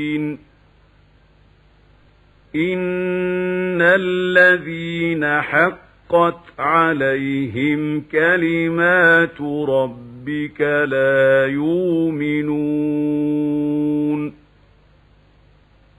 إن الذين حقت عليهم كلمات ربك لا يؤمنون